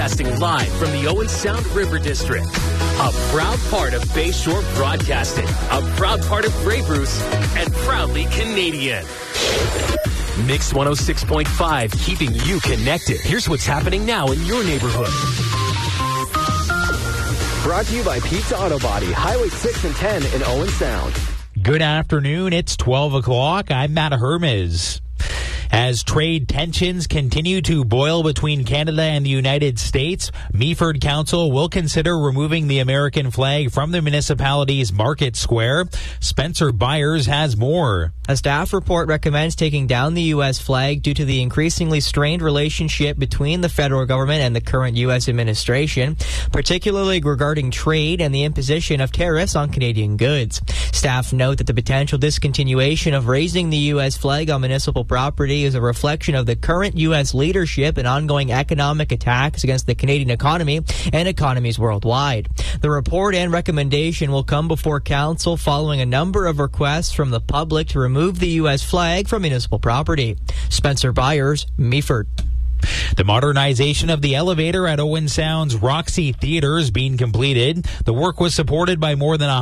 Broadcasting live from the Owen Sound River District. A proud part of Bayshore Broadcasting. A proud part of Grey Bruce. And proudly Canadian. Mix 106.5, keeping you connected. Here's what's happening now in your neighborhood. Brought to you by Pizza Auto Body, Highway 6 and 10 in Owen Sound. Good afternoon. It's 12 o'clock. I'm Matt Hermes. As trade tensions continue to boil between Canada and the United States, Meaford Council will consider removing the American flag from the municipality's Market Square. Spencer Byers has more. A staff report recommends taking down the U.S. flag due to the increasingly strained relationship between the federal government and the current U.S. administration, particularly regarding trade and the imposition of tariffs on Canadian goods. Staff note that the potential discontinuation of raising the U.S. flag on municipal property is a reflection of the current U.S. leadership and ongoing economic attacks against the Canadian economy and economies worldwide. The report and recommendation will come before Council following a number of requests from the public to remove the U.S. flag from municipal property. Spencer Byers, Meaford. The modernization of the elevator at Owen Sound's Roxy Theatre is being completed. The work was supported by more than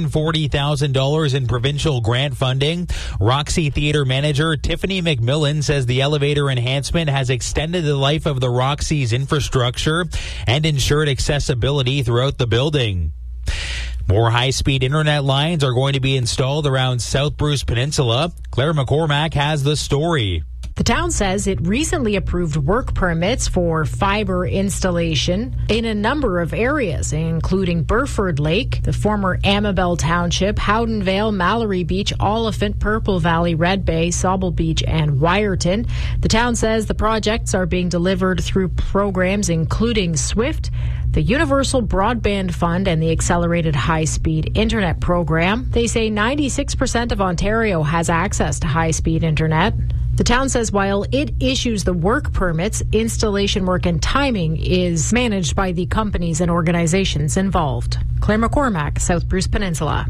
$140,000 in provincial grant funding. Roxy Theatre manager Tiffany McMillan says the elevator enhancement has extended the life of the Roxy's infrastructure and ensured accessibility throughout the building. More high-speed internet lines are going to be installed around South Bruce Peninsula. Claire McCormack has the story. The town says it recently approved work permits for fiber installation in a number of areas, including Burford Lake, the former Amabel Township, Howden Vale, Mallory Beach, Oliphant, Purple Valley, Red Bay, Sauble Beach, and Wyerton. The town says the projects are being delivered through programs including SWIFT, the Universal Broadband Fund, and the Accelerated High-Speed Internet Program. They say 96% of Ontario has access to high-speed internet. The town says while it issues the work permits, installation work and timing is managed by the companies and organizations involved. Claire McCormack, South Bruce Peninsula.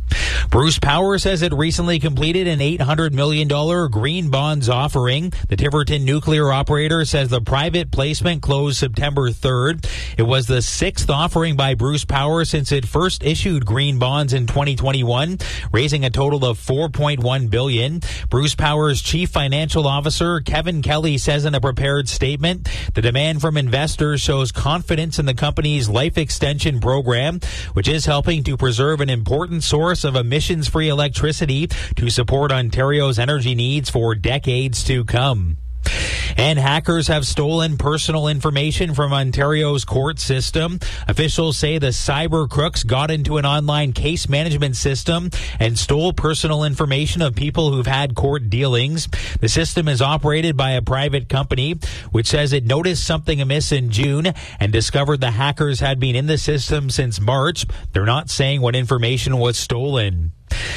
Bruce Power says it recently completed an $800 million green bonds offering. The Tiverton nuclear operator says the private placement closed September 3rd. It was the sixth offering by Bruce Power since it first issued green bonds in 2021, raising a total of $4.1 billion. Bruce Power's chief financial officer, Kevin Kelly, says in a prepared statement, the demand from investors shows confidence in the company's life extension program, which is helping to preserve an important source of emissions-free electricity to support Ontario's energy needs for decades to come. And hackers have stolen personal information from Ontario's court system. Officials say the cyber crooks got into an online case management system and stole personal information of people who've had court dealings. The system is operated by a private company, which says it noticed something amiss in June and discovered the hackers had been in the system since March. They're not saying what information was stolen.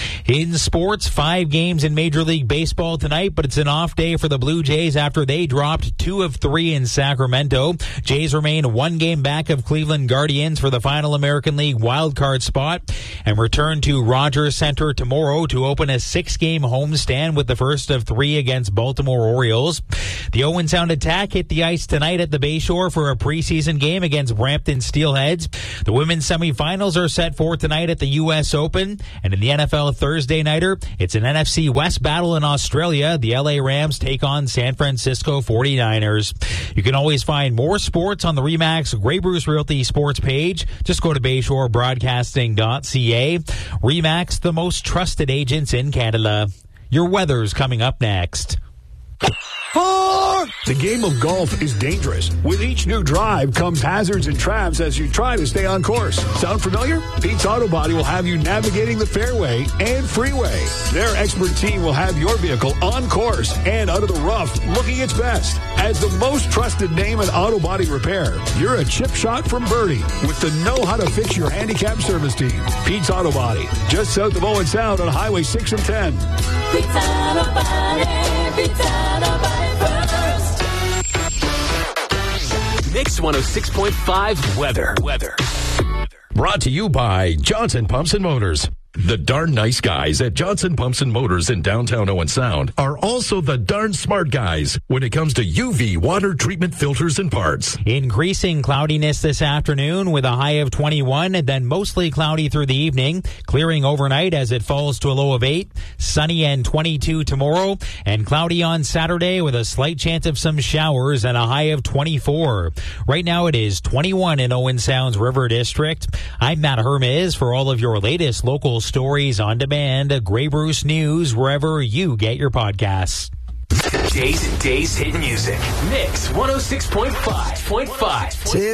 In sports, 5 games in Major League Baseball tonight, but it's an off day for the Blue Jays after they dropped 2 of 3 in Sacramento. Jays remain 1 game back of Cleveland Guardians for the final American League wildcard spot and return to Rogers Center tomorrow to open a 6-game homestand with the first of 3 against Baltimore Orioles. The Owen Sound Attack hit the ice tonight at the Bayshore for a preseason game against Brampton Steelheads. The women's semifinals are set for tonight at the U.S. Open, and in the NFL Thursday nighter, it's an NFC West battle in Australia. The LA Rams take on San Francisco 49ers. You can always find more sports on the RE/MAX Grey Bruce Realty sports page. Just go to BayshoreBroadcasting.ca. RE/MAX, the most trusted agents in Canada. Your weather's coming up next. The game of golf is dangerous. With each new drive comes hazards and traps as you try to stay on course. Sound familiar? Pete's Auto Body will have you navigating the fairway and freeway. Their expert team will have your vehicle on course and out of the rough looking its best. As the most trusted name in auto body repair, you're a chip shot from Birdie with the know-how-to-fix your handicap service team. Pete's Auto Body, just south of Owen Sound on Highway 6 and 10. Pete's Auto Body, Pete's Auto Body first. Mix 106.5 weather. Brought to you by Johnson Pumps and Motors. The darn nice guys at Johnson Pumps and Motors in downtown Owen Sound are also the darn smart guys when it comes to UV water treatment filters and parts. Increasing cloudiness this afternoon with a high of 21 and then mostly cloudy through the evening, clearing overnight as it falls to a low of 8. Sunny and 22 tomorrow and cloudy on Saturday with a slight chance of some showers and a high of 24. Right now it is 21 in Owen Sound's River District. I'm Matt Hermes for all of your latest local stories on demand. Grey Bruce News wherever you get your podcasts. Days hit music. Mix 106.5.